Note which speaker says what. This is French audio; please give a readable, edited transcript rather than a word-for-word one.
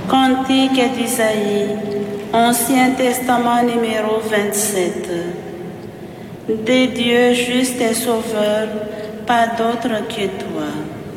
Speaker 1: Cantique d'Isaïe, Ancien Testament numéro 27. Des dieux justes et sauveurs, pas d'autre que toi.